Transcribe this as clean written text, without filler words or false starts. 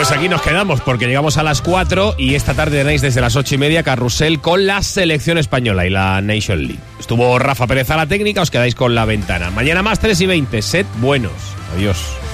Pues aquí nos quedamos porque llegamos a las 4 y esta tarde tenéis desde las 8:30 carrusel con la selección española y la Nation League. Estuvo Rafa Pérez a la técnica, os quedáis con La Ventana. Mañana más 3:20. Sed buenos. Adiós.